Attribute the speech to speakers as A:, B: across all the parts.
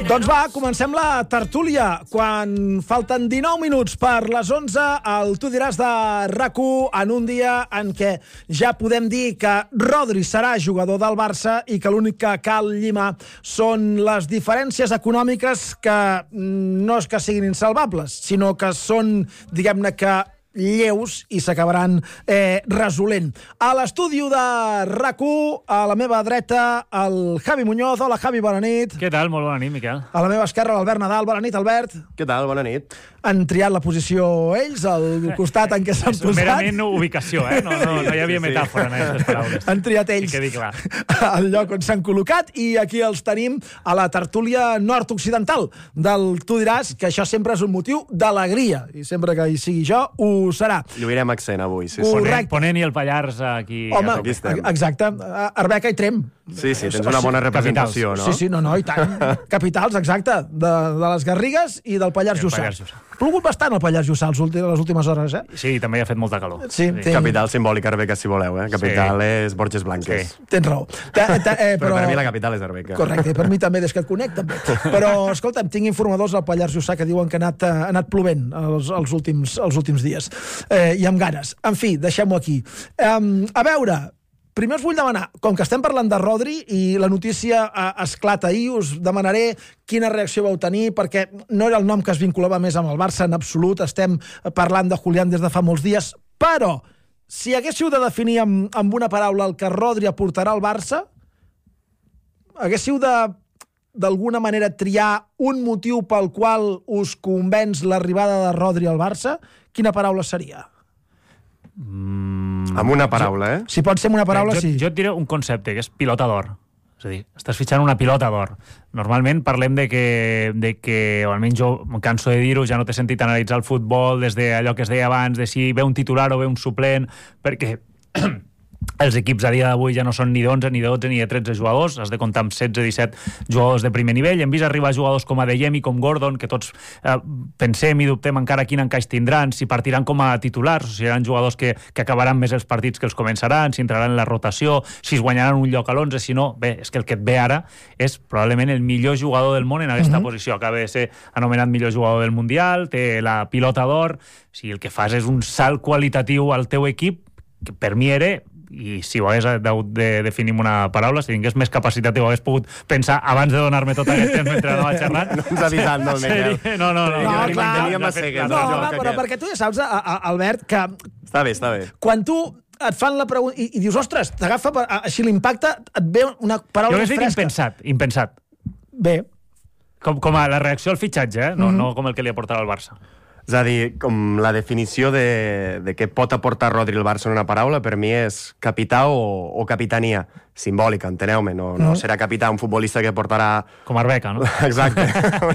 A: Doncs va, comencem la tertúlia. Quan falten 19 minuts per les 11, el Tu diràs de RAC1 en un dia en què ja podem dir que Rodri serà jugador del Barça i que l'únic que cal llimar són les diferències econòmiques que no és que siguin insalvables, sinó que són, diguem-ne que, lleus i s'acabaran resolent. A l'estudi de RAC1, a la meva dreta, el Javi Muñoz. Hola, Javi, bona nit.
B: Què tal? Molt bona nit, Miquel.
A: A la meva esquerra, l'Albert Nadal. Bona nit, Albert.
C: Què tal? Bona nit.
A: Han triat la posició ells, al costat en què s'han posat.
B: Merament ubicació, No hi havia metàfora en aquestes paraules.
A: Han triat ells
B: que quedi clar.
A: el lloc on s'han col·locat i aquí els tenim a la tertúlia nord-occidental del Tu diràs, que això sempre és un motiu d'alegria i sempre que hi sigui jo ho serà.
C: Lluirem accent avui, sí.
A: Correcte.
B: Ponent i el Pallars aquí.
A: Home,
C: aquí estem.
A: exacte. Arbeca i Trem.
C: Sí, tens una bona representació, no?
A: Sí, no, i tant. Capitals, exacte, de les Garrigues i del Pallars Jussà. Ha plogut bastant el Pallars Jussà les últimes hores,
B: Sí, també ha fet molta calor.
A: Sí.
C: Capital simbòlica, Arbeca, si voleu, Capital és Borges Blanques.
A: Sí. Tens raó.
C: Però per mi la capital és Arbeca.
A: Correcte, i per mi també, des que et conec, també. Però, escolta'm, tinc informadors al Pallars Jussà que diuen que ha anat plovent els últims dies. I amb ganes. En fi, deixem-ho aquí. A veure, primer us vull demanar, com que estem parlant de Rodri i la notícia esclata ahir, us demanaré quina reacció vau tenir, perquè no era el nom que es vinculava més amb el Barça en absolut, estem parlant de Julián des de fa molts dies, però si haguéssiu de definir amb una paraula el que Rodri aportarà al Barça, haguéssiu d'alguna manera triar un motiu pel qual us convenç l'arribada de Rodri al Barça, quina paraula seria?
C: Amb una paraula,
A: Si pot ser amb una paraula, sí.
B: Jo et diré un concepte, que és pilota d'or. És a dir, estàs fitxant una pilota d'or. Normalment parlem de que, o almenys jo em canso de dir-ho, ja no t'he sentit analitzar el futbol des d'allò que es deia abans, de si ve un titular o ve un suplent, perquè els equips a dia d'avui ja no són ni d'11, ni de 12, ni de 13 jugadors, has de comptar amb 16-17 jugadors de primer nivell. Hem vist arribar jugadors com Adeyemi, com Gordon, que tots pensem i dubtem encara quin encaix tindran, si partiran com a titulars, o si seran jugadors que acabaran més els partits que els començaran, si entraran en la rotació, si es guanyaran un lloc a l'11, si no, bé, és que el que et ve ara és probablement el millor jugador del món en aquesta posició. Acaba de ser anomenat millor jugador del Mundial, té la pilota d'or, si el que fas és un salt qualitatiu al teu equip, que per mi era, i si ho hagués de definir amb una paraula, si tingués més capacitat i ho hagués pogut pensar abans de donar-me tot aquest temps mentre anava xerrant.
C: No ens ha avisat, no, Miquel.
B: No,
C: Teníem a cegues.
A: No, però perquè tu ja saps, Albert, que...
C: Està bé.
A: Quan tu et fan la pregunta i dius, ostres, t'agafa així l'impacte, et ve una paraula
B: fresca. Jo hagués dit impensat.
A: Bé.
B: Com a la reacció al fitxatge, no com el que li aportarà al Barça.
C: És a dir, com la definició de què pot aportar Rodri al Barça en una paraula, per mi és capità o capitania. Simbòlica, enteneu-me. No serà capità un futbolista que portarà...
B: Com Arbeca, no?
C: Exacte.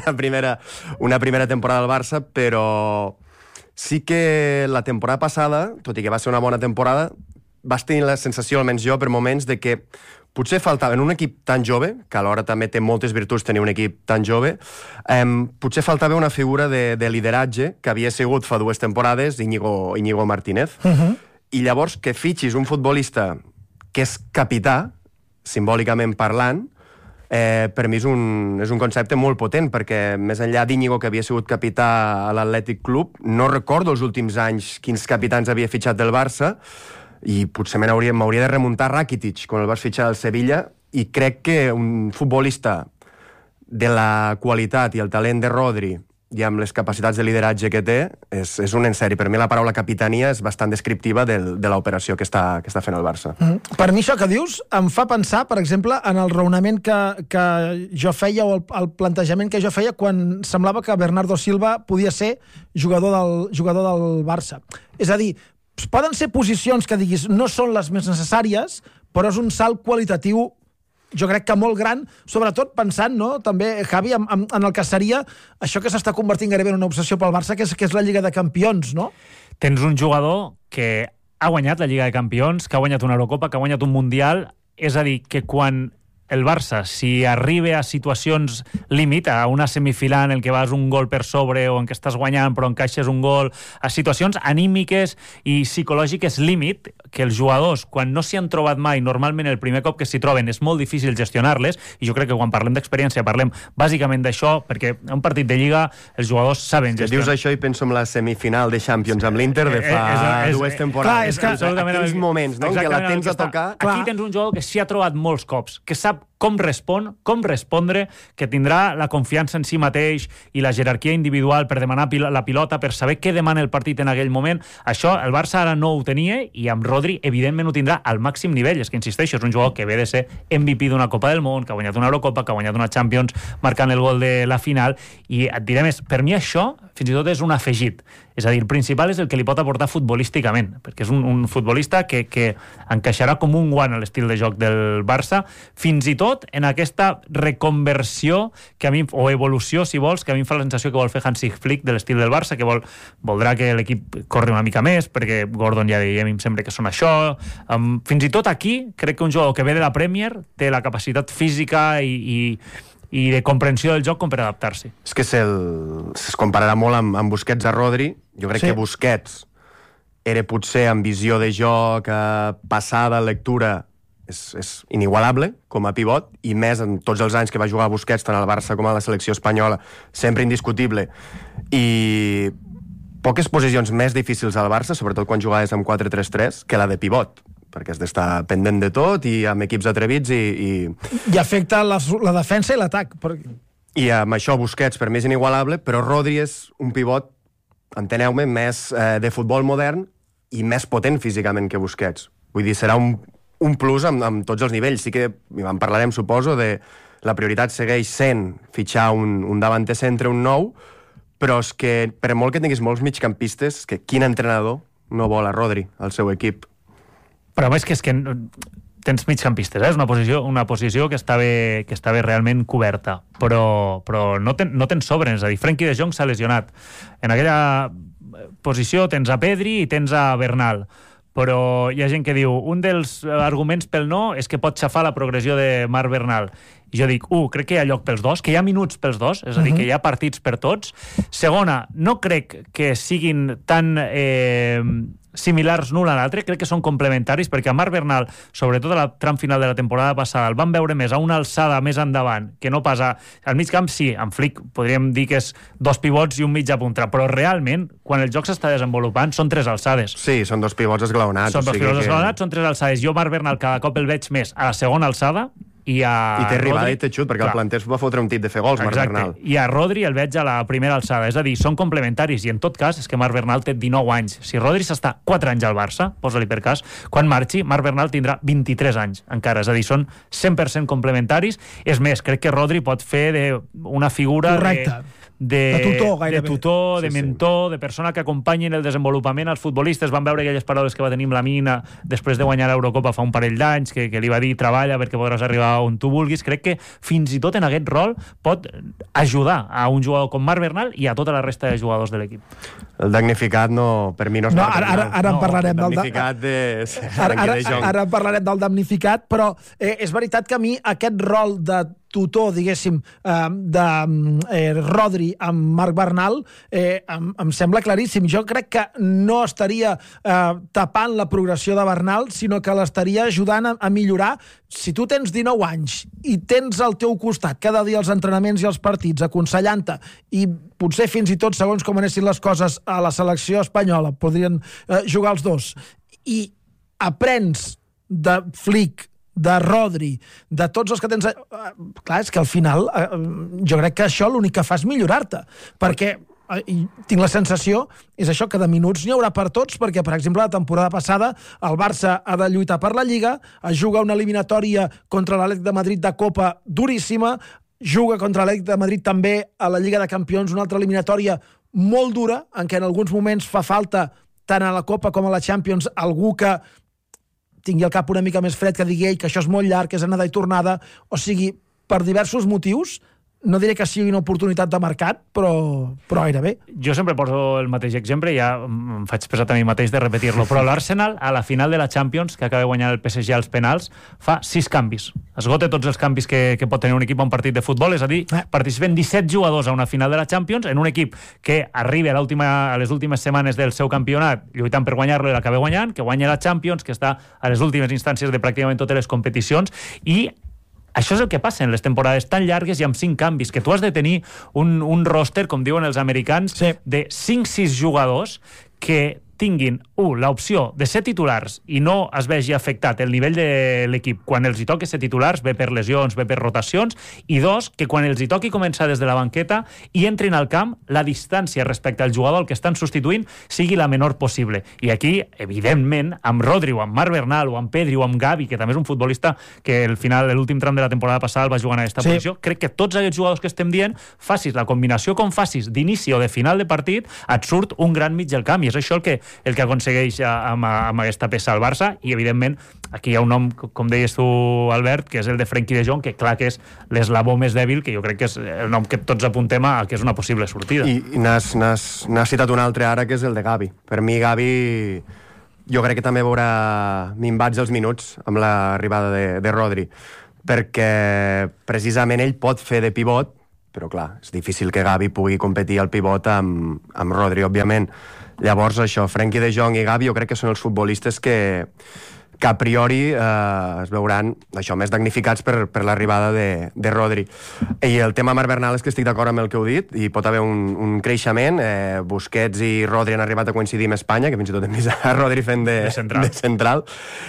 C: una primera temporada al Barça, però sí que la temporada passada, tot i que va ser una bona temporada, vas tenir la sensació, almenys jo, per moments, de que potser faltava en un equip tan jove, que alhora també té moltes virtuts tenir un equip tan jove, potser faltava una figura de lideratge que havia sigut fa 2 temporades Íñigo Martínez. I llavors que fitxis un futbolista que és capità, simbòlicament parlant, per mi és un concepte molt potent, perquè més enllà d'Íñigo, que havia sigut capità a l'Atlètic Club, no recordo els últims anys quins capitans havia fitxat del Barça, i potser m'hauria de remuntar Rakitic quan el vas fitxar al Sevilla, i crec que un futbolista de la qualitat i el talent de Rodri i amb les capacitats de lideratge que té és un encert, i per mi la paraula capitania és bastant descriptiva de l'operació que està fent el Barça.
A: Per mi això que dius em fa pensar, per exemple, en el raonament que jo feia o el plantejament que jo feia quan semblava que Bernardo Silva podia ser jugador del Barça. És a dir, poden ser posicions que diguis no són les més necessàries, però és un salt qualitatiu, jo crec que molt gran, sobretot pensant, no, també, Javi, en el que seria això que s'està convertint gairebé en una obsessió pel Barça, que és la Lliga de Campions, no?
B: Tens un jugador que ha guanyat la Lliga de Campions, que ha guanyat una Eurocopa, que ha guanyat un Mundial, és a dir, que quan el Barça, si arriba a situacions límit, a una semifinal en què vas un gol per sobre o en què estàs guanyant però encaixes un gol, a situacions anímiques i psicològiques límit, que els jugadors, quan no s'hi han trobat mai, normalment el primer cop que s'hi troben és molt difícil gestionar-les, i jo crec que quan parlem d'experiència parlem bàsicament d'això, perquè en un partit de Lliga els jugadors saben gestionar.
C: Dius això i penso en la semifinal de Champions amb l'Inter de fa dues temporades.
A: Clar, és que
C: aquells moments, no?, que la tens a tocar.
B: Aquí tens un jugador que s'hi ha trobat molts cops, que sap com respondre, que tindrà la confiança en si mateix i la jerarquia individual per demanar la pilota, per saber què demana el partit en aquell moment. Això el Barça ara no ho tenia i amb Rodri evidentment ho tindrà al màxim nivell. És que, insisteixo, és un jugador que ve de ser MVP d'una Copa del Món, que ha guanyat una Eurocopa, que ha guanyat una Champions marcant el gol de la final, i et diré més, per mi això fins i tot és un afegit. És a dir, el principal és el que li pot aportar futbolísticament, perquè és un futbolista que encaixarà com un guant a l'estil de joc del Barça, fins i tot en aquesta reconversió que a mi, o evolució, si vols, que a mi em fa la sensació que vol fer Hansi Flick de l'estil del Barça, que voldrà que l'equip corri una mica més, perquè Gordon ja deia, a mi em sembla que són això. Fins i tot aquí, crec que un jugador que ve de la Premier té la capacitat física i de comprensió del joc com per adaptar-s'hi.
C: És que es compararà molt amb Busquets a Rodri. Jo crec que Busquets era potser amb visió de joc, passada, lectura, és inigualable com a pivot, i més en tots els anys que va jugar a Busquets, tant al Barça com a la selecció espanyola, sempre indiscutible. I poques posicions més difícils al Barça, sobretot quan jugaves amb 4-3-3, que la de pivot, perquè has d'estar pendent de tot i amb equips atrevits
A: i afecta la defensa i l'atac.
C: I amb això Busquets per mi és inigualable, però Rodri és un pivot, enteneu-me, més de futbol modern i més potent físicament que Busquets. Vull dir, serà un plus amb tots els nivells. Sí que en parlarem, suposo, de la prioritat segueix sent fitxar un davanter centre, un nou, però és que per molt que tinguis molts migcampistes, que quin entrenador no vol a Rodri al seu equip?
B: Però és que tens migcampistes, és una posició que està bé realment coberta, però no tens sobren, és a dir, Frenkie de Jong s'ha lesionat. En aquella posició tens a Pedri i tens a Bernal, però hi ha gent que diu un dels arguments pel no és que pot xafar la progressió de Marc Bernal. I jo dic, crec que hi ha lloc pels dos, que hi ha minuts pels dos, és a dir, que hi ha partits per tots. Segona, no crec que siguin tan similars l'un a l'altre, crec que són complementaris, perquè a Marc Bernal, sobretot a la tram final de la temporada passada, el vam veure més a una alçada més endavant, que no pas al mig camp. Sí, en Flick podríem dir que és dos pivots i un mitja punta, però realment, quan el joc s'està desenvolupant, són tres alçades.
C: Sí, són dos pivots esglaonats.
B: Són són tres alçades. Jo Marc Bernal cada cop el veig més a la segona alçada, i té
C: arribada i té xut, perquè el planter va fotre un tip de fer gols, Marc Bernal.
B: I a Rodri el veig a la primera alçada, és a dir, són complementaris, i en tot cas és que Marc Bernal té 19 anys. Si Rodri s'està 4 anys al Barça, posa-li per cas, quan marxi, Marc Bernal tindrà 23 anys encara, és a dir, són 100% complementaris. És més, crec que Rodri pot fer una figura de tutor, gairebé. De tutor, de mentor, de persona que acompanyi en el desenvolupament als futbolistes. Van veure aquelles paraules que va tenir amb la Mina després de guanyar l'Eurocopa fa un parell d'anys, que li va dir, treballa perquè podràs arribar on tu vulguis. Crec que fins i tot en aquest rol pot ajudar a un jugador com Marc Bernal i a tota la resta de jugadors de l'equip.
C: El damnificat per mi no és Marc Bernal.
A: Ara en parlarem del
C: damnificat
A: ara en parlarem del damnificat, però és veritat que a mi aquest rol de tutor, diguéssim, de Rodri amb Marc Bernal em sembla claríssim. Jo crec que no estaria tapant la progressió de Bernal, sinó que l'estaria ajudant a millorar. Si tu tens 19 anys i tens al teu costat cada dia els entrenaments i els partits aconsellant-te, i potser fins i tot, segons com anessin les coses a la selecció espanyola, podrien jugar els dos, i aprens de Flick, de Rodri, de tots els que tens... Clar, és que al final jo crec que això l'únic que fa és millorar-te, perquè tinc la sensació, és això, que de minuts n'hi haurà per tots, perquè, per exemple, la temporada passada el Barça ha de lluitar per la Lliga, es juga una eliminatòria contra l'Atlètic de Madrid de Copa duríssima, juga contra l'Atlètic de Madrid també a la Lliga de Campions, una altra eliminatòria molt dura, en què en alguns moments fa falta, tant a la Copa com a la Champions, algú que tingui el cap una mica més fred, que digui que això és molt llarg, que és anada i tornada. O sigui, per diversos motius, no diré que sigui una oportunitat de mercat, però gairebé.
B: Jo sempre poso el mateix exemple, ja em faig pesat a mi mateix de repetir-lo, però l'Arsenal, a la final de la Champions, que acaba guanyant el PSG als penals, fa 6 canvis. Esgota tots els canvis que pot tenir un equip a un partit de futbol, és a dir, participen 17 jugadors a una final de la Champions en un equip que arriba a les últimes setmanes del seu campionat lluitant per guanyar-lo i l'acaba guanyant, que guanya la Champions, que està a les últimes instàncies de pràcticament totes les competicions, i això és el que passa en les temporades tan llargues i amb 5 canvis, que tu has de tenir un roster, com diuen els americans, de 5-6 jugadors que tinguin, l'opció de ser titulars i no es vegi afectat el nivell de l'equip quan els hi toqui ser titulars, bé per lesions, bé per rotacions, i 2, que quan els hi toqui començar des de la banqueta i entrin al camp, la distància respecte al jugador que estan substituint sigui la menor possible. I aquí, evidentment, amb Rodri o amb Marc Bernal o amb Pedri o amb Gavi, que també és un futbolista que al final, l'últim tram de la temporada passada el va jugar en aquesta posició, crec que tots aquests jugadors que estem dient, facis la combinació com facis d'inici o de final de partit, et surt un gran mig del camp, i és això el que aconsegueix amb aquesta peça al Barça, i evidentment aquí hi ha un nom, com deies tu, Albert, que és el de Frenkie de Jong, que clar que és l'eslabó més dèbil, que jo crec que és el nom que tots apuntem a que és una possible sortida.
C: I n'has citat un altre ara, que és el de Gavi. Per mi Gavi jo crec que també veurà minvats els minuts amb l'arribada de Rodri, perquè precisament ell pot fer de pivot, però clar, és difícil que Gavi pugui competir al pivot amb Rodri, òbviament. Llavors, això, Frenkie de Jong i Gavi jo crec que són els futbolistes que a priori es veuran això més damnificats per l'arribada de Rodri. I el tema Marc Bernal és que estic d'acord amb el que heu dit, i pot haver un creixement. Busquets i Rodri han arribat a coincidir amb Espanya, que fins i tot hem vist a Rodri fent de central.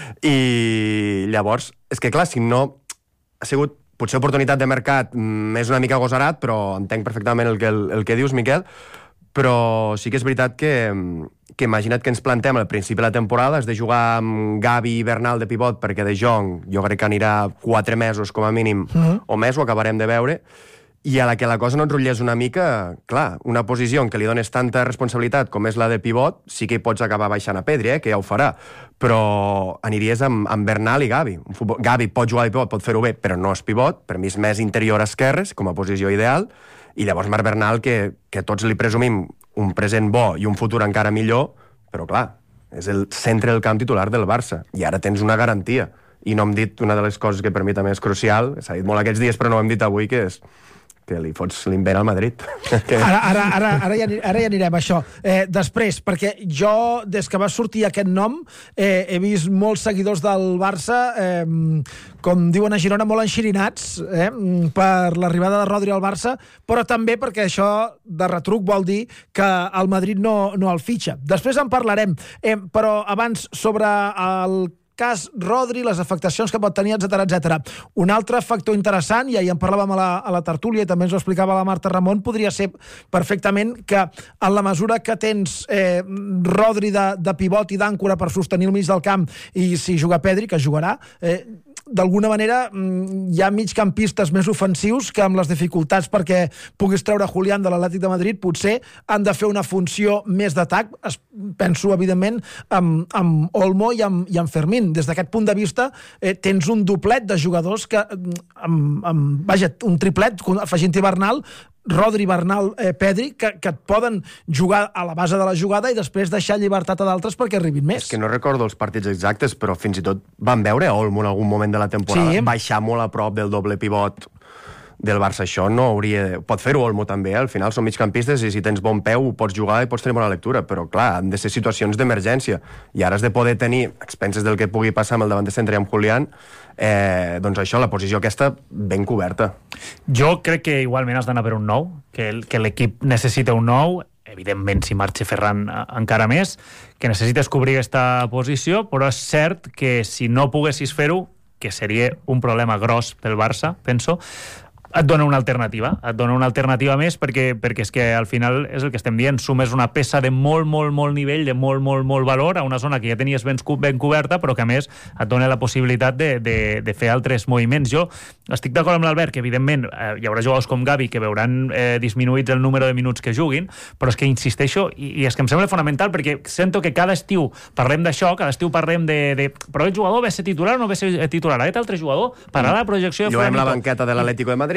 C: I llavors, és que clar, si no ha sigut potser oportunitat de mercat, és una mica agosarat, però entenc perfectament el que dius, Miquel. Però sí que és veritat que imagina't que ens plantem al principi de la temporada, has de jugar amb Gavi i Bernal de pivot, perquè de Jong jo crec que anirà 4 mesos com a mínim, o més, ho acabarem de veure, i a la que la cosa no et rotllés una mica, clar, una posició en què li dones tanta responsabilitat com és la de pivot, sí que hi pots acabar baixant a Pedri, que ja ho farà, però aniries amb Bernal i Gavi. Gavi pot jugar de pivot, pot fer-ho bé, però no és pivot, per mi és més interior a esquerres, com a posició ideal, i llavors Marc Bernal, que tots li presumim un present bo i un futur encara millor, però clar, és el centre del camp titular del Barça, i ara tens una garantia. I no hem dit una de les coses que per mi també és crucial, s'ha dit molt aquests dies però no ho hem dit avui, que és que li fots l'invent al Madrid.
A: Ara ja anirem a això. Després, perquè jo, des que va sortir aquest nom, he vist molts seguidors del Barça, com diuen a Girona, molt enxirinats per l'arribada de Rodri al Barça, però també perquè això de retruc vol dir que el Madrid no el fitxa. Després en parlarem, però abans sobre el cas Rodri, les afectacions que pot tenir, etc. Un altre factor interessant, i ahir en parlàvem a la tertúlia i també ens ho explicava la Marta Ramon, podria ser perfectament que en la mesura que tens Rodri de pivot i d'àncora per sostenir el mig del camp, i si juga Pedri, que jugarà, d'alguna manera hi ha migcampistes més ofensius que amb les dificultats perquè puguis treure Julián de l'Atlètic de Madrid potser han de fer una funció més d'atac. Penso, evidentment, amb Olmo i amb Fermín. Des d'aquest punt de vista, tens un doblet de jugadors que, vaja, un triplet, afegint-hi Bernal, Rodri, Bernal, Pedri, que et poden jugar a la base de la jugada i després deixar llibertat a d'altres perquè arribin més.
C: És que no recordo els partits exactes, però fins i tot van veure Olmo en algun moment de la temporada baixar molt a prop del doble pivot del Barça. Això no hauria... Pot fer-ho Olmo també, al final són migcampistes i si tens bon peu pots jugar i pots tenir bona lectura, però clar, han de ser situacions d'emergència i ara has de poder tenir, a expenses del que pugui passar amb el davant de centre i amb Julián, doncs això, la posició aquesta ben coberta.
B: Jo crec que igualment has d'anar per un nou, que l'equip necessita un nou, evidentment si marxa Ferran encara més, que necessites cobrir aquesta posició, però és cert que si no poguessis fer-ho, que seria un problema gros pel Barça, penso, et dona una alternativa més perquè és que al final és el que estem dient, sumes una peça de molt nivell, de molt valor a una zona que ja tenies ben coberta, però que a més et dona la possibilitat de fer altres moviments. Jo estic d'acord amb l'Albert que evidentment hi haurà jugadors com Gavi que veuran disminuïts el número de minuts que juguin, però és que insisteixo, i és que em sembla fonamental perquè sento que cada estiu parlem d'això, cada estiu parlem de però aquest jugador va ser titular o no va ser titular, aquest altre jugador, pararà la projecció de
C: Juguem la banqueta de l'Atlético de Madrid,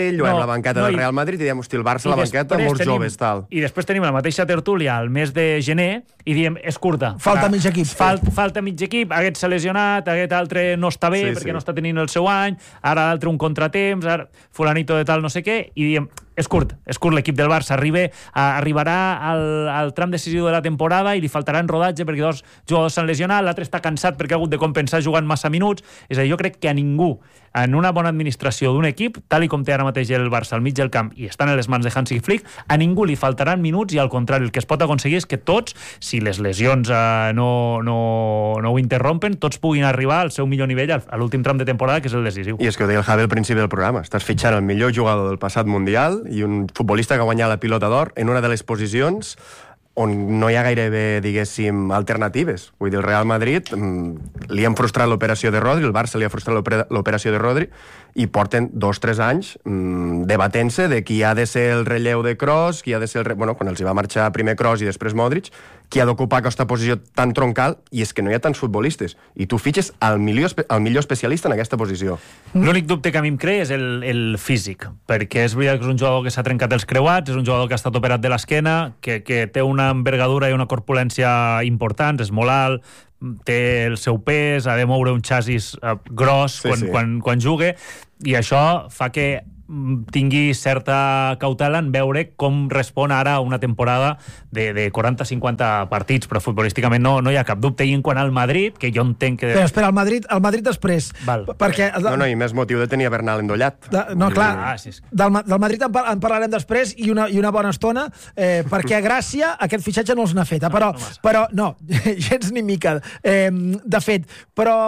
C: Madrid, lloem la banqueta del Real Madrid i diem, hosti, el Barça a la banqueta, molts joves, tal.
B: I després tenim la mateixa tertúlia al mes de gener i diem, és curta.
A: Falta mig equip.
B: Falta mig equip, aquest s'ha lesionat, aquest altre no està bé perquè no està tenint el seu any, ara l'altre un contratemps, ara fulanito de tal no sé què, i diem, és curt l'equip del Barça, arribarà al tram decisiu de la temporada i li faltaran rodatge perquè dos jugadors s'han lesionat, l'altre està cansat perquè ha hagut de compensar jugant massa minuts. És a dir, jo crec que a ningú, en una bona administració d'un equip, tal i com té ara mateix el Barça al mig del camp i estan en les mans de Hansi Flick, a ningú li faltaran minuts i al contrari, el que es pot aconseguir és que tots, si les lesions no ho interrompen, tots puguin arribar al seu millor nivell a l'últim tram de temporada, que és el decisiu.
C: I és que ho deia el Javi al principi del programa, estàs fitxant el millor jugador del passat Mundial i un futbolista que ha guanyat la pilota d'or en una de les posicions on no hi ha gairebé, diguéssim, alternatives. Vull dir, el Real Madrid li han frustrat l'operació de Rodri, el Barça li ha frustrat l'operació de Rodri, i porten 2-3 anys debatent-se de qui ha de ser el relleu de Kroos, qui ha de ser quan els hi va marxar primer Kroos i després Modric, qui ha d'ocupar aquesta posició tan troncal, i és que no hi ha tants futbolistes, i tu fitxes el millor especialista en aquesta posició.
B: L'únic dubte que a mi em crea és el físic, perquè és veritat que és un jugador que s'ha trencat els creuats, és un jugador que ha estat operat de l'esquena, que té una envergadura i una corpulència importants, és molt alt, té el seu pes, ha de moure un xassis gros quan juga, i això fa que tingui certa cautela en veure com respon ara una temporada de 40-50 partits, però futbolísticament no hi ha cap dubte. I en quant al Madrid, que jo entenc que...
A: Però espera, el Madrid després.
B: Val.
A: Perquè...
C: No, i més motiu de tenir a Bernal endollat.
A: No, clar, del Madrid en parlarem després i una bona estona, perquè a Gràcia aquest fitxatge no els n'ha fet, però no, gens ni mica. De fet, però...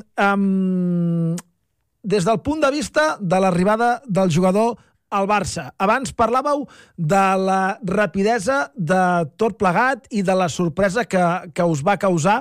A: des del punt de vista de l'arribada del jugador al Barça. Abans parlàveu de la rapidesa de tot plegat i de la sorpresa que us va causar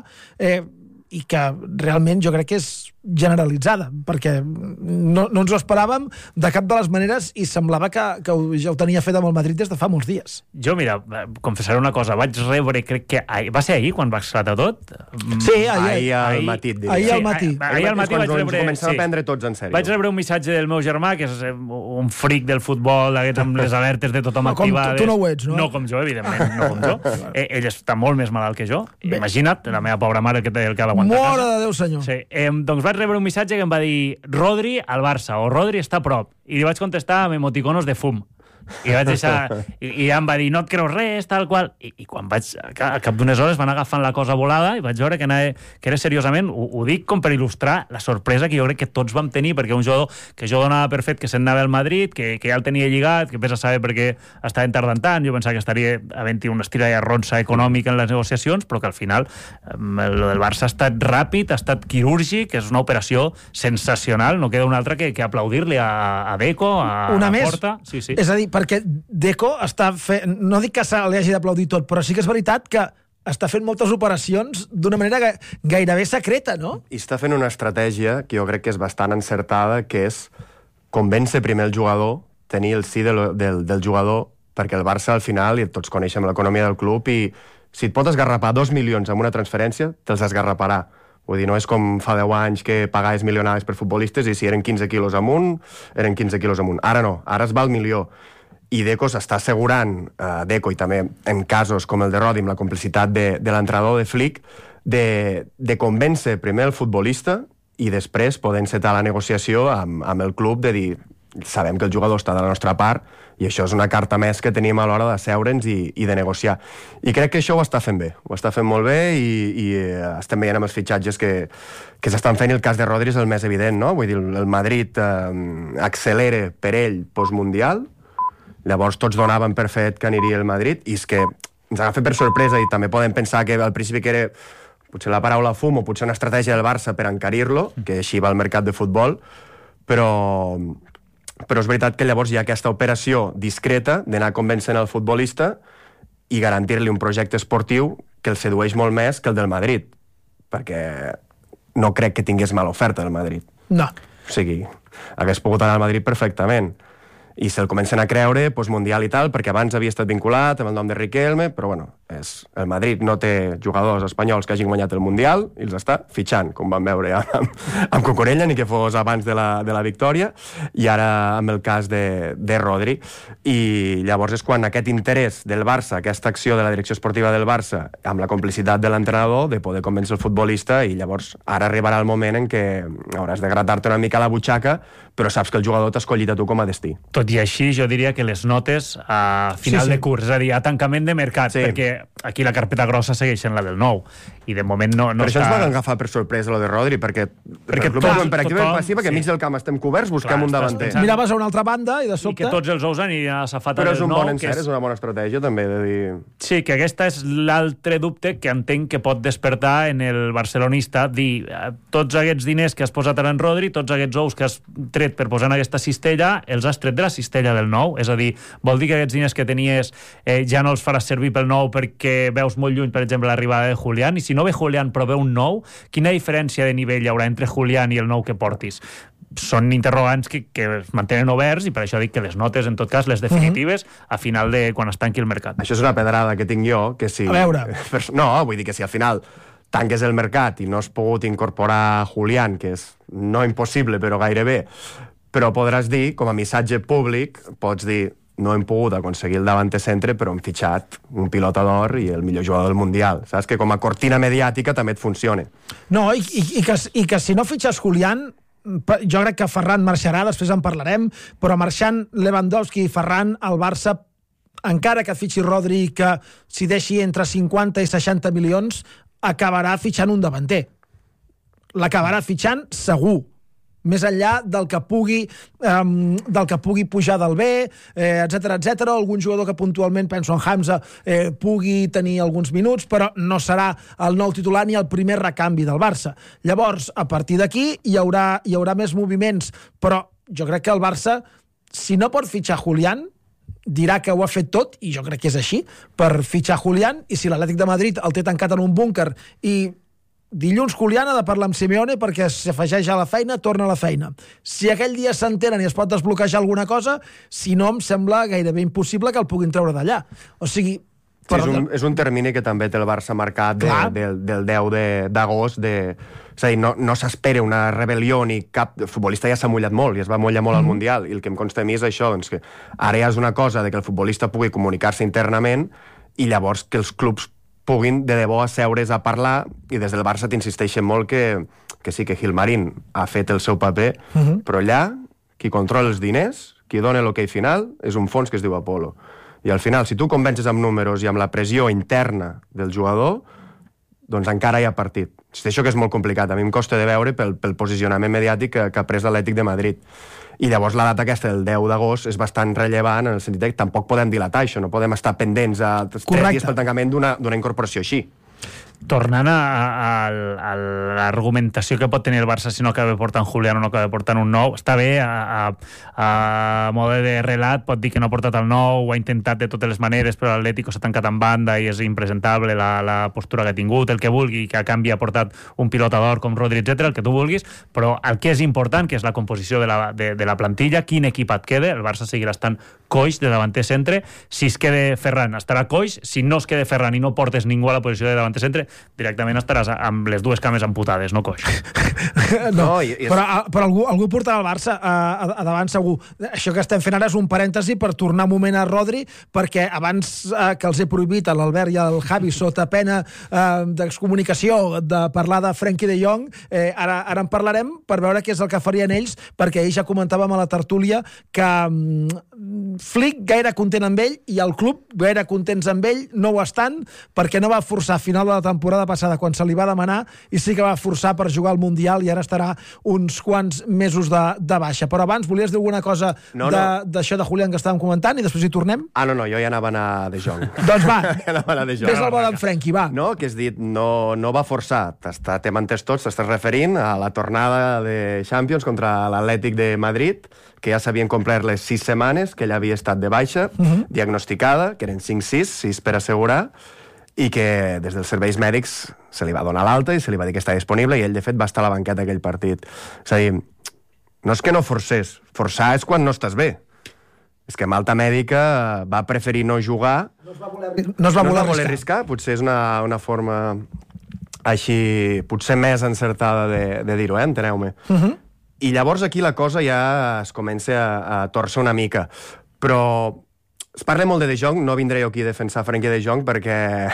A: i que realment jo crec que és generalitzada, perquè no ens ho esperàvem de cap de les maneres i semblava que ja ho tenia fet amb el Madrid des de fa molts dies.
B: Jo, mira, confessaré una cosa, vaig rebre, crec que va ser ahir quan va esclatar tot?
A: Sí,
C: ahir al matí.
A: Ahir al matí.
B: Ahir al matí vaig rebre...
C: Començar a prendre tots en sèrio.
B: Vaig rebre un missatge del meu germà, que és un fric del futbol, amb les alertes de tothom activades.
A: Tu no ho ets, no?
B: No com jo, evidentment, no com jo. Ell està molt més malalt que jo. Imagina't, la meva pobra mare, el que ha d'aguantar a casa.
A: Mare de Déu, senyor.
B: Sí, doncs vaig rebre un missatge que em va dir Rodri al Barça, o Rodri està a prop, i li vaig contestar amb emoticonos de fum. I vaig deixar... I ja em va dir, no et creus res, tal qual. I quan vaig... Al cap d'unes hores van agafant la cosa volada i vaig veure que era seriosament... Ho dic com per il·lustrar la sorpresa que jo crec que tots vam tenir, perquè un jugador que jo donava per fet que se'n anava al Madrid, que ja el tenia lligat, que vés a saber perquè estaven tardant tant, jo pensava que estaria havent-hi una estira de ronça econòmica en les negociacions, però que al final el del Barça ha estat ràpid, ha estat quirúrgic, és una operació sensacional, no queda una altra que aplaudir-li a Deco, a Porta. Sí.
A: És a dir, perquè Deco està fent... No dic que se li hagi d'aplaudir tot, però sí que és veritat que està fent moltes operacions d'una manera gairebé secreta, no?
C: I està fent una estratègia que jo crec que és bastant encertada, que és convèncer primer el jugador, tenir el sí del jugador, perquè el Barça al final, i tots coneixem l'economia del club, i si et pot esgarrapar 2 milions amb una transferència, te'ls esgarraparà. Vull dir, no és com fa 10 anys que pagaves milionades per futbolistes i si eren 15 quilos amunt, eren 15 quilos amunt. Ara no, ara es val milió. I Deco s'està assegurant, Deco i també en casos com el de Rodri, amb la complicitat de l'entrenador de Flick, de convèncer primer el futbolista i després poder encetar la negociació amb el club de dir sabem que el jugador està de la nostra part i això és una carta més que tenim a l'hora d'asseure'ns i de negociar. I crec que això ho està fent bé, ho està fent molt bé i estem veient amb els fitxatges que s'estan fent i el cas de Rodri és el més evident, no? Vull dir, el Madrid accelera per ell postmundial, llavors tots donaven per fet que aniria el Madrid i és que ens agafa per sorpresa i també podem pensar que al principi que era potser la paraula fum o potser una estratègia del Barça per encarir-lo, que així va el mercat de futbol, però és veritat que llavors hi ha aquesta operació discreta d'anar convencent el futbolista i garantir-li un projecte esportiu que el sedueix molt més que el del Madrid, perquè no crec que tingués mala oferta del Madrid.
A: No.
C: O sigui, hagués pogut anar al Madrid perfectament. i se'l comencen a creure, Mundial i tal, perquè abans havia estat vinculat amb el nom de Riquelme, però bueno, el Madrid no té jugadors espanyols que hagin guanyat el Mundial i els està fitxant, com vam veure amb Cucurella, ni que fos abans de la victòria, i ara amb el cas de Rodri. I llavors és quan aquest interès del Barça, aquesta acció de la direcció esportiva del Barça, amb la complicitat de l'entrenador, de poder convèncer el futbolista, i llavors ara arribarà el moment en què hauràs de gratar-te una mica la butxaca, però saps que el jugador t'ha escollit a tu com a destí.
B: Tot i així, jo diria que les notes a final de curs, és a dir, a tancament de mercat, perquè aquí la carpeta grossa segueix en la del nou, i de moment no
C: per
B: està...
C: això ens va agafar per sorpresa lo de Rodri, perquè enmig del camp estem coberts, busquem un davanter.
A: Miraves a una altra banda i de sobte...
B: I que tots els ous anirien a la safata del nou.
C: Però és un bon encert, és una bona estratègia, també, de dir...
B: Sí, que aquesta és l'altre dubte que entenc que pot despertar en el barcelonista, dir, tots aquests diners que has posat ara en Rodri, tots aquests ous que has tret per posar en aquesta cistella, els has tret de la cistella del nou, és a dir, vol dir que aquests diners que tenies ja no els faràs servir pel nou perquè veus molt lluny, per exemple, l'arribada de Julián, i si no ve Julián però ve un nou, quina diferència de nivell hi haurà entre Julián i el nou que portis? Són interrogants que es mantenen oberts, i per això dic que les notes, en tot cas, les definitives, a final de quan es tanqui el mercat.
C: Això és una pedrada que tinc jo, que si...
A: A veure...
C: No, vull dir que si al final tanques el mercat i no has pogut incorporar Julián, que és no impossible, però gairebé, però podràs dir, com a missatge públic, pots dir, no hem pogut aconseguir el davanter centre, però hem fitxat un pilota d'or i el millor jugador del Mundial. Saps? Que com a cortina mediàtica també et funciona.
A: No, i que si no fitxes Julián, jo crec que Ferran marxarà, després en parlarem, però marxant Lewandowski i Ferran, el Barça, encara que fitxi Rodri, que s'hi deixi entre 50 i 60 milions, acabarà fitxant un davanter. L'acabarà fitxant segur, més enllà del que pugui pujar del B, etc. Algun jugador que puntualment, penso en Hamza, pugui tenir alguns minuts, però no serà el nou titular ni el primer recanvi del Barça. Llavors, a partir d'aquí hi haurà més moviments, però jo crec que el Barça, si no pot fitxar Julián, dirà que ho ha fet tot, i jo crec que és així, per fitxar Julián, i si l'Atlètic de Madrid el té tancat en un búnquer i dilluns Julián ha de parlar amb Simeone perquè s'afegeix a la feina, torna a la feina. Si aquell dia s'entenen i es pot desbloquejar alguna cosa, si no, em sembla gairebé impossible que el puguin treure d'allà. O sigui...
C: Sí, és un termini que també té el Barça marcat del 10 d'agost. És a dir, no s'espera una rebel·lió ni cap... El futbolista ja s'ha mullat molt i es va mullar molt al Mundial, i el que em consta a mi és això, doncs que ara ja és una cosa de que el futbolista pugui comunicar-se internament i llavors que els clubs puguin de debò asseure's a parlar, i des del Barça t'insisteixen molt que sí, que Gilmarín ha fet el seu paper, però allà qui controla els diners, qui dona l'okey final, és un fons que es diu Apolo. I al final, si tu convences amb números i amb la pressió interna del jugador, doncs encara hi ha partit. Això que és molt complicat, a mi em costa de veure pel posicionament mediàtic que ha pres l'Atlètic de Madrid. I llavors la data aquesta, el 10 d'agost, és bastant rellevant en el sentit que tampoc podem dilatar això, no podem estar pendents a 3 dies pel tancament d'una incorporació així.
B: Tornant a l'argumentació que pot tenir el Barça si no acaba portant Julián o no acaba portant un nou, està bé, a mode de relat pot dir que no ha portat el nou, ho ha intentat de totes les maneres, però l'Atlético s'ha tancat en banda i és impresentable la postura que ha tingut, el que vulgui, que a canvi ha portat un pilota d'or com Rodri, etc, el que tu vulguis, però el que és important, que és la composició de la plantilla, quin equip et queda, el Barça seguirà estant coix de davanter centre, si es queda Ferran estarà coix, si no es queda Ferran i no portes ningú a la posició de davanter centre, directament estaràs amb les dues cames amputades, no coix.
A: No, però algú portarà el Barça a davant segur. Això que estem fent ara és un parèntesi per tornar un moment a Rodri, perquè abans que els he prohibit a l'Albert i al Javi sota pena d'excomunicació de parlar de Frenkie de Jong, ara en parlarem per veure què és el que farien ells, perquè ells ja comentàvem a la tertúlia que Flick gaire content amb ell i el club gaire contents amb ell no ho estan, perquè no va forçar a final de la temporada passada quan se li va demanar, i sí que va forçar per jugar al Mundial i ara estarà uns quants mesos de baixa. Però abans volies dir alguna cosa d'això de Julián que estàvem comentant i després hi tornem?
C: No, jo ja anava a anar de Jong.
A: Doncs va,
C: ves
A: el bo d'en Frenkie, va.
C: No, que has dit, no va forçar, t'hem entès tots, t'estàs referint a la tornada de Champions contra l'Atlètic de Madrid, que ja s'havien complert les 6 setmanes, que ella havia estat de baixa, diagnosticada, que eren 6 per assegurar, i que des dels serveis mèdics se li va donar l'alta i se li va dir que estava disponible, i ell, de fet, va estar a la banqueta aquell partit. És a dir, no és que no forcés, forçar és quan no estàs bé. És que amb alta mèdica va preferir no jugar.
A: No es va voler
C: arriscar. Potser és una forma així, potser més encertada de dir-ho, enteneu-me. I llavors aquí la cosa ja es comença a torcer una mica. Però es parla molt de Jong, no vindré jo aquí a defensar Frenkie de Jong perquè,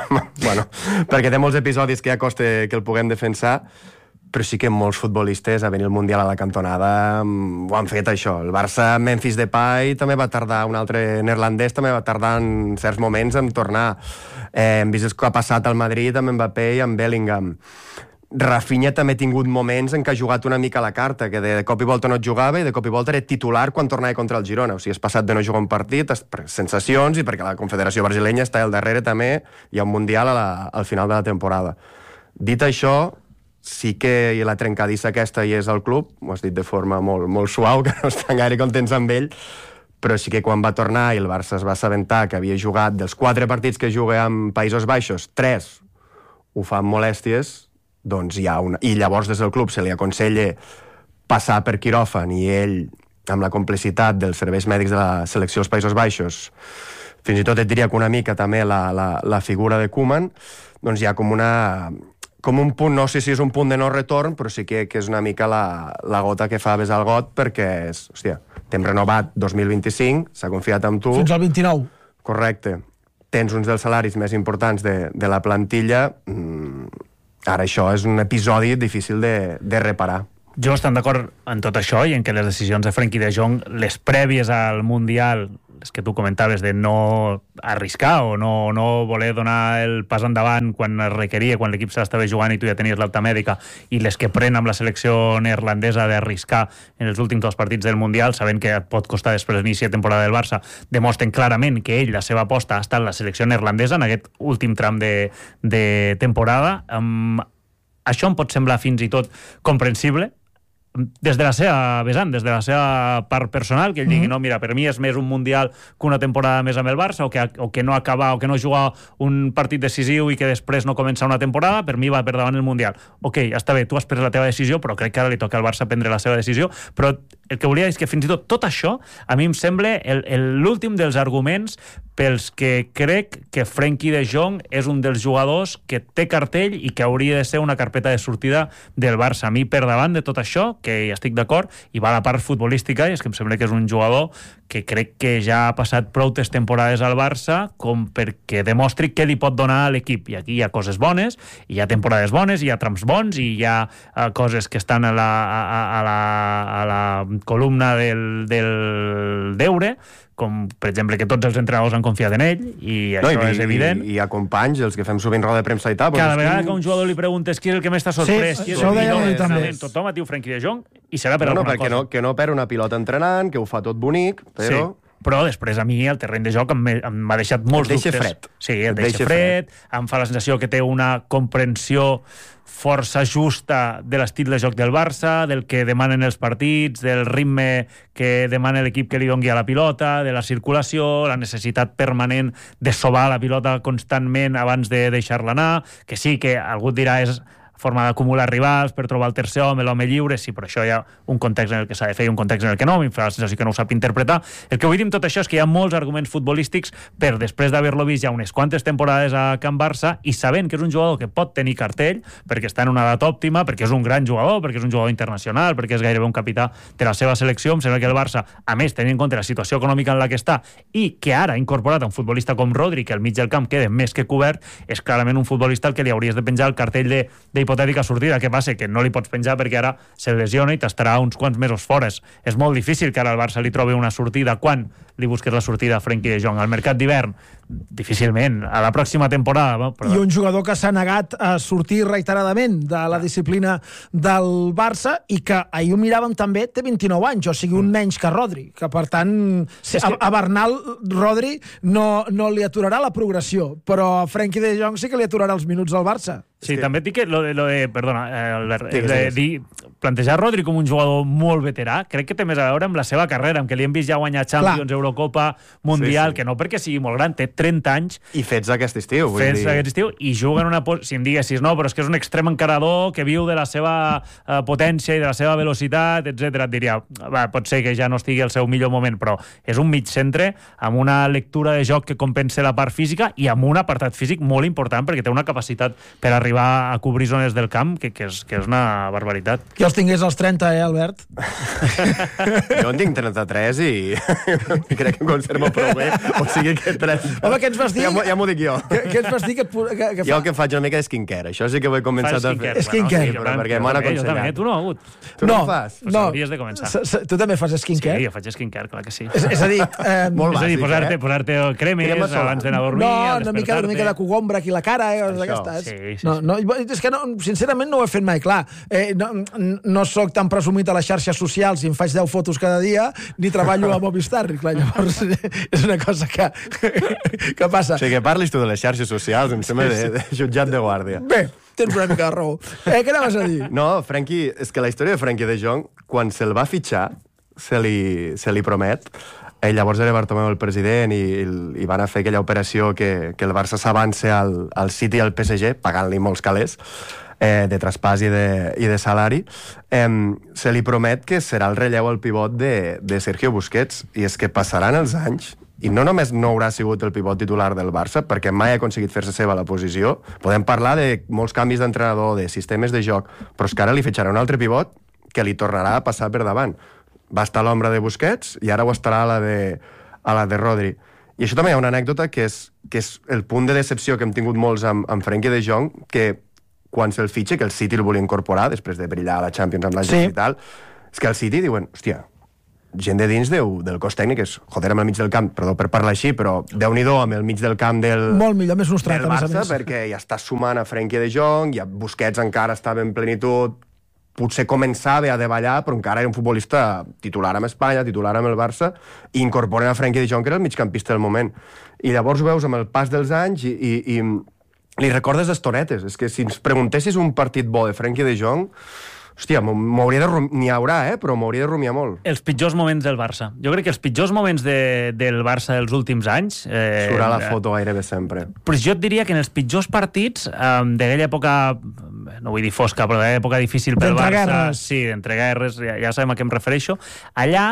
C: perquè té molts episodis que ja costa que el puguem defensar, però sí que molts futbolistes a venir al Mundial a la cantonada ho han fet, això. El Barça, Memphis Depay també va tardar, un altre neerlandès també va tardar en certs moments en tornar. Hem vist el que ha passat al Madrid amb Mbappé i amb Bellingham. Rafinha també ha tingut moments en què ha jugat una mica a la carta, que de cop i volta no et jugava i de cop i volta era titular quan tornava contra el Girona. O sigui, has passat de no jugar un partit, sensacions, i perquè la Confederació Brasilenya està al darrere també, hi ha un Mundial al final de la temporada. Dit això, sí que la trencadissa aquesta hi és al club, ho has dit de forma molt, molt suau, que no estan gaire contents amb ell, però sí que quan va tornar i el Barça es va assabentar que havia jugat dels 4 partits que juga amb Països Baixos, 3 ho fa amb molèsties, doncs hi ha una... I llavors des del club se li aconsella passar per quiròfan i ell, amb la complicitat dels serveis mèdics de la selecció dels Països Baixos, fins i tot et diria que una mica també la figura de Koeman, doncs hi ha com un punt, no sé si és un punt de no retorn, però sí que és una mica la gota que fa besar el got, perquè és, hòstia, t'hem renovat 2025, s'ha confiat en tu.
A: Fins al 29.
C: Correcte. Tens uns dels salaris més importants de la plantilla. Ara això és un episodi difícil de reparar.
B: Jo estic d'acord en tot això i en que les decisions de Frenkie de Jong, les prèvies al Mundial, les que tu comentaves de no arriscar o no voler donar el pas endavant quan es requeria, quan l'equip se l'estava jugant i tu ja tenies l'alta mèdica, i les que pren amb la selecció neerlandesa d'arriscar en els últims 2 partits del Mundial, sabent que et pot costar després l'inici de temporada del Barça, demostren clarament que ell, la seva aposta, ha estat la selecció neerlandesa en aquest últim tram de temporada. Això em pot semblar fins i tot comprensible, des de la seva vessant, des de la seva part personal, que ell digui, no, mira, per mi és més un Mundial que una temporada més amb el Barça, o que no acabar, o que no jugar un partit decisiu i que després no comença una temporada, per mi va per davant el Mundial. Ok, està bé, tu has pres la teva decisió, però crec que ara li toca al Barça prendre la seva decisió, però el que volia és que fins i tot això a mi em sembla l'últim dels arguments pels que crec que Frenkie de Jong és un dels jugadors que té cartell i que hauria de ser una carpeta de sortida del Barça. A mi, per davant de tot això, que hi estic d'acord, i va a la part futbolística, i és que em sembla que és un jugador que crec que ja ha passat prou temporades al Barça com perquè demostri què li pot donar a l'equip. I aquí hi ha coses bones, hi ha temporades bones, hi ha trams bons, i hi ha coses que estan a la columna del deure, com per exemple que tots els entrenadors han confiat en ell, i això és evident.
C: I a companys, els que fem sovint roda de premsa i tal.
B: Cada vegada que a un jugador li preguntes qui és el que més t'ha sorprès, qui és el millor, tothom et diu Frenkie de Jong, i serà per alguna cosa.
C: Que no perd una pilota entrenant, que ho fa tot bonic, però...
B: Sí. Però després a mi el terreny de joc m'ha deixat molts dubtes.
C: Fred.
B: Sí, el deixa fred, em fa la sensació que té una comprensió força justa de l'estil de joc del Barça, del que demanen els partits, del ritme que demana l'equip que li dongui a la pilota, de la circulació, la necessitat permanent de sobar la pilota constantment abans de deixar-la anar, que sí que algú et dirà és forma d'acumular rivals per trobar el tercer home, l'home lliure, sí, però això hi ha un context en el que s'ha de fer i un context en el que no, a mi em fa la sensació que no ho sap interpretar. El que vull dir amb tot això és que hi ha molts arguments futbolístics per, després d'haver-lo vist ja unes quantes temporades a Can Barça i sabent que és un jugador que pot tenir cartell, perquè està en una edat òptima, perquè és un gran jugador, perquè és un jugador internacional, perquè és gairebé un capità de la seva selecció. Em sembla que el Barça, a més, tenint en compte la situació econòmica en la que està i que ara ha incorporat un futbolista com Rodri, que al mig del camp queda més que cobert, és clarament un futbolista al que li hauries de penjar el cartell hipotètica sortida. Què passa? Que no li pots penjar perquè ara se lesiona i t'estarà uns quants mesos fora. És molt difícil que ara al Barça li trobi una sortida. Quan li busques la sortida a Frenkie de Jong? Al mercat d'hivern? Difícilment. A la pròxima temporada. Però...
A: I un jugador que s'ha negat a sortir reiteradament de la disciplina del Barça i que ahir ho miràvem també, té 29 anys, o sigui, un menys que Rodri, que per tant a Bernal Rodri no li aturarà la progressió, però a Frenkie de Jong sí que li aturarà els minuts al Barça.
B: Sí, també et dic que plantejar Rodri com un jugador molt veterà crec que té més a veure amb la seva carrera, amb que li hem vist ja guanyar Champions, Eurocopa Mundial, que no perquè sigui molt gran, té 30 anys.
C: I fets aquest estiu,
B: I juga en una... Si em diguessis, no, però és que és un extrem encarador que viu de la seva potència i de la seva velocitat, etc. Et diria, pot ser que ja no estigui al seu millor moment, però és un mig centre amb una lectura de joc que compensa la part física i amb un apartat físic molt important perquè té una capacitat per arribar a cobrir zones del camp que és una barbaritat.
A: Que els tingués als 30, Albert?
C: Jo en tinc 33 i crec que em conservo prou bé. O sigui que 30...
A: Home, què ens vas dir?
C: Ja m'ho dic jo.
A: Què ens vas dir?
C: Jo que faig una mica de skincare. Això sí que ho he començat a fer.
A: Skincare.
C: Sí, però perquè m'han aconsellat.
B: Jo també, tu no, Agut.
C: Tu no ho fas?
B: No. Hauries de començar.
A: Tu també fas skincare?
B: Sí, jo faig skincare, clar que sí.
A: És a dir...
C: Molt bàsic,
B: posar-te cremes abans d'anar a dormir.
A: No, una mica de cogombra aquí a la cara, d'aquestes.
B: Sí.
A: No, és que sincerament no ho he fet mai, clar. No sóc tan presumit a les xarxes socials i em faig 10 fotos cada dia, ni treballo a Movistar, i clar, llavors és una cosa que passa.
C: O sigui, que parlis tu de les xarxes socials, em sembla de jutjat de guàrdia.
A: Bé, tens una mica de raó. Què anaves a dir?
C: No, Frenkie, és que la història de Frenkie de Jong, quan se'l va fitxar, se li promet, llavors era Bartomeu el president i van a fer aquella operació que el Barça s'avança al City i al PSG, pagant-li molts calés, de traspàs i de salari, se li promet que serà el relleu al pivot de Sergio Busquets, i és que passaran els anys i no només no haurà sigut el pivot titular del Barça, perquè mai ha aconseguit fer-se seva la posició. Podem parlar de molts canvis d'entrenador, de sistemes de joc, però és que ara li fitxarà un altre pivot que li tornarà a passar per davant. Va estar a l'ombra de Busquets i ara ho estarà a la de Rodri. I això també hi ha una anècdota que és el punt de decepció que hem tingut molts amb Frenkie de Jong, que quan se'l fitxa, que el City el volia incorporar després de brillar a la Champions amb l'Ajax i tal, és que el City diuen, hòstia, gent de dins del cos tècnic és, joder, amb el mig del camp, perdó per parlar així, però Déu-n'hi-do amb el mig del camp
A: molt millor, més nostrat,
C: del Barça, perquè ja està sumant a Frenkie de Jong, ja Busquets encara estava en plenitud, potser començava a davallar, però encara era un futbolista titular amb Espanya, titular amb el Barça, i incorporen a Frenkie de Jong, que era el migcampista del moment. I llavors ho veus amb el pas dels anys i li recordes estonetes. És que si ens preguntessis un partit bo de Frenkie de Jong, hòstia, n'hi haurà, però m'hauria de rumiar molt.
B: Els pitjors moments del Barça. Jo crec que els pitjors moments del Barça dels últims anys...
C: Surà la foto gairebé sempre.
B: Però jo et diria que en els pitjors partits d'aquella època, no vull dir fosca, però d'època difícil pel Barça...
A: Guerres.
B: Sí, d'entre guerres, ja sabem a què em refereixo. Allà,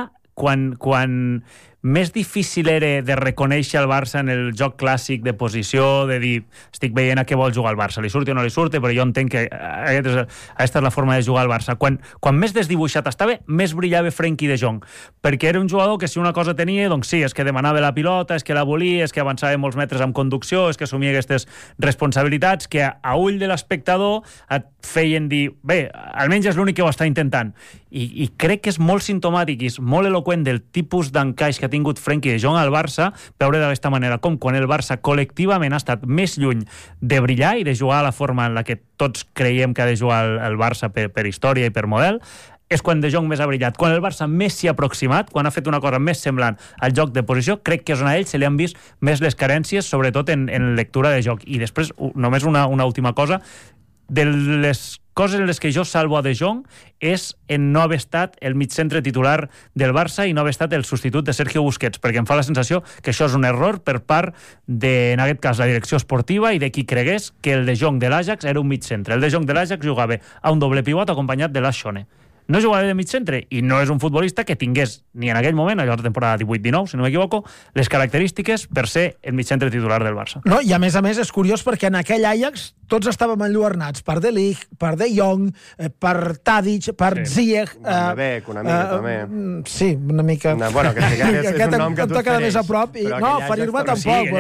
B: quan més difícil era de reconèixer el Barça en el joc clàssic de posició, de dir, estic veient a què vol jugar el Barça, li surti o no li surti, però jo entenc que aquesta és la forma de jugar el Barça. Quan més desdibuixat estava, més brillava Frenkie de Jong, perquè era un jugador que si una cosa tenia, doncs sí, és que demanava la pilota, és que la volia, és que avançava molts metres amb conducció, és que assumia aquestes responsabilitats que a ull de l'espectador et feien dir, bé, almenys és l'únic que ho està intentant. I crec que és molt simptomàtic i és molt eloqüent del tipus d'encaix que ha tingut Frenkie de Jong al Barça, veure d'aquesta manera com quan el Barça col·lectivament ha estat més lluny de brillar i de jugar a la forma en la que tots creiem que ha de jugar el Barça per història i per model, és quan De Jong més ha brillat. Quan el Barça més s'hi ha aproximat, quan ha fet una cosa més semblant al joc de posició, crec que és on a ell se li han vist més les carències, sobretot en lectura de joc. I després, només una última cosa, de les coses en les que jo salvo a De Jong és en no haver estat el migcentre titular del Barça i no haver estat el substitut de Sergio Busquets, perquè em fa la sensació que això és un error per part de, en aquest cas, la direcció esportiva i de qui cregués que el De Jong de l'Ajax era un migcentre. El De Jong de l'Ajax jugava a un doble pivot acompanyat de l'Aixone. No jugava de migcentre i no és un futbolista que tingués, ni en aquell moment, allò de temporada 18-19, si no m'equivoco, les característiques per ser el migcentre titular del Barça.
A: No, i a més és curiós perquè en aquell Ajax tots estàvem enlluernats per De Ligt, per De Jong, per Tadic, per Ziyech...
C: Una mica també.
A: Sí, una mica...
C: Bueno, que és un nom que tu
A: toca més a prop. I, no, ferir-me tampoc,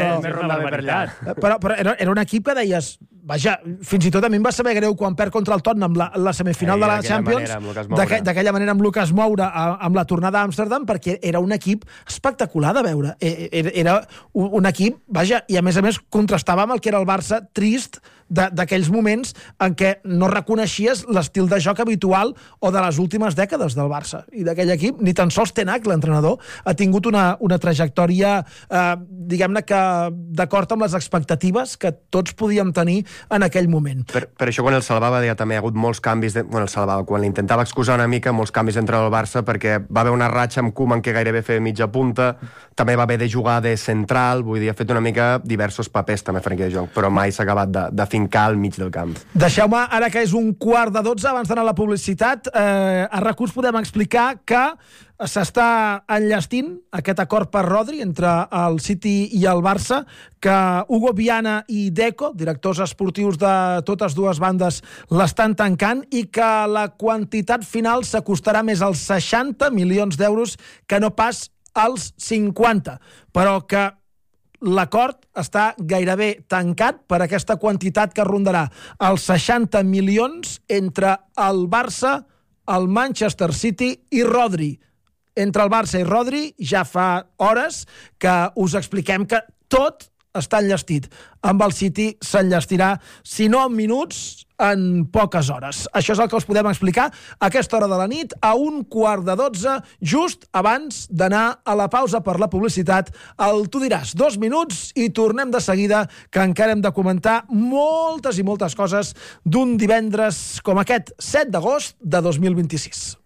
A: però era un equip que deies... Vaja, fins i tot a mi em va saber greu quan perd contra el Tottenham la semifinal de la Champions, d'aquella manera amb Lucas Moura, amb la tornada a Amsterdam, perquè era un equip espectacular de veure. Era un equip, vaja, i a més contrastava amb el que era el Barça trist d'aquells moments en què no reconeixies l'estil de joc habitual o de les últimes dècades del Barça. I d'aquell equip, ni tan sols Tenac, l'entrenador, ha tingut una trajectòria, diguem-ne que d'acord amb les expectatives que tots podíem tenir en aquell moment.
C: Per això quan el salvava deia també hi ha hagut molts canvis, quan l'intentava excusar una mica, molts canvis entre el Barça, perquè va haver una ratxa amb Koeman que gairebé feia mitja punta, també va haver de jugar de central, vull dir, ha fet una mica diversos papers també Frenkie de Jong, però mai s'ha acabat de fincar al mig del camp.
A: Deixeu-me, ara que és 11:45, abans d'anar a la publicitat, a RAC1 podem explicar que s'està enllestint aquest acord per Rodri entre el City i el Barça, que Hugo Viana i Deco, directors esportius de totes dues bandes, l'estan tancant i que la quantitat final s'acostarà més als 60 milions d'euros que no pas als 50, però que l'acord està gairebé tancat per aquesta quantitat que rondarà els 60 milions entre el Barça, el Manchester City i Rodri. Entre el Barça i Rodri ja fa hores que us expliquem que tot està enllestit. Amb el City s'enllestirà, si no en minuts, en poques hores. Això és el que us podem explicar a aquesta hora de la nit, a 11:45, just abans d'anar a la pausa per la publicitat. Tu diràs, 2 minuts i tornem de seguida, que encara hem de comentar moltes i moltes coses d'un divendres com aquest 7 d'agost de 2026.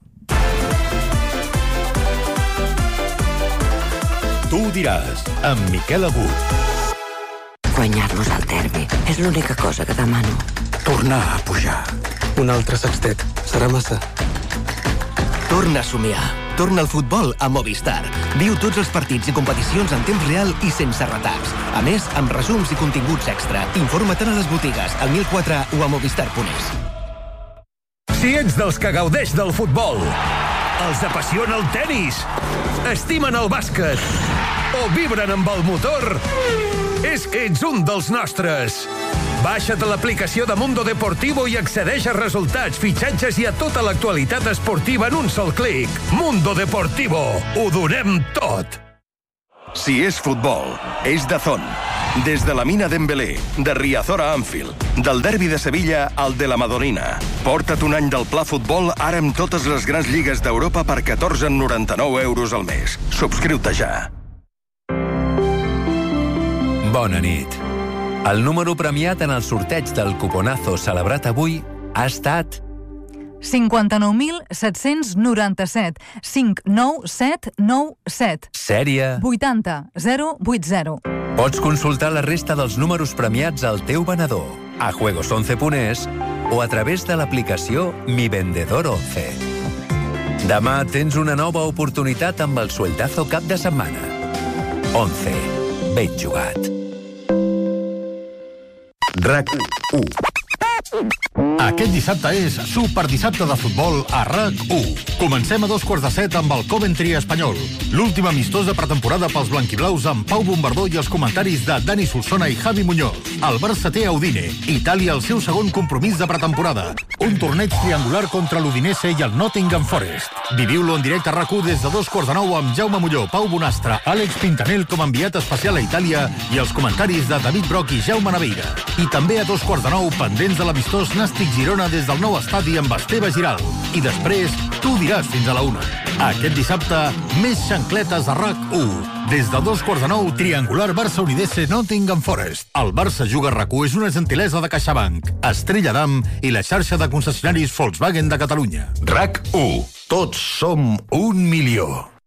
D: Tu diràs, amb Miquel Agut.
E: Guanyar-nos al derbi és l'única cosa que demano.
D: Tornar a pujar.
F: Un altre sextet. Serà massa.
G: Torna a somiar. Torna al futbol a Movistar. Viu tots els partits i competicions en temps real i sense retards. A més, amb resums i continguts extra. Informa't a les botigues, al 1004 o a movistar.es.
D: Si ets dels que gaudeix del futbol, els apassiona el tenis, estimen el bàsquet o vibren amb el motor, és que ets un dels nostres. Baixa't l'aplicació de Mundo Deportivo i accedeix a resultats, fitxatges i a tota l'actualitat esportiva en un sol clic. Mundo Deportivo. Ho donem tot.
H: Si és futbol, és DAZN. Des de la mina d'Embelé, de Riazor a Anfield, del derbi de Sevilla al de la Madonina. Porta't un any del Pla Futbol ara amb totes les grans lligues d'Europa per 14,99 euros al mes. Subscriu-te ja.
I: Bona nit. El número premiat en el sorteig del cuponazo celebrat avui ha estat
J: 59.797. 59797.
I: Sèrie
J: 80080.
I: Pots consultar la resta dels números premiats al teu venedor, a juegos11.es o a través de l'aplicació Mi Vendedor 11. Demà tens una nova oportunitat amb el sueldazo cap de setmana. 11. Ben jugat.
K: RAC1. Aquest dissabte és superdissabte de futbol a RAC1. Comencem a 2:15 amb el Coventry espanyol. L'últim amistós de pretemporada pels blanquiblaus amb Pau Bombardó i els comentaris de Dani Solsona i Javi Muñoz. El Barça té a Udine. Itàlia el seu segon compromís de pretemporada. Un torneig triangular contra l'Udinese i el Nottingham Forest. Viviu-lo en directe a RAC1 des de 2:15 amb Jaume Molló, Pau Bonastre, Àlex Pintanel com a enviat especial a Itàlia i els comentaris de David Broc i Jaume Naveira. I també a 2:15 pendents de l'amistós Nàstic Girona des del nou estadi amb Esteve Giral. I després, tu diràs fins a la 1. Aquest dissabte, més xancletes a RAC1. Des de 2:15, triangular Barça-Udinese Nottingham Forest. El Barça juga a RAC1 és una gentilesa de CaixaBank, Estrella Damm i la xarxa de concessionaris Volkswagen de Catalunya.
D: RAC1. Tots som 1 milió.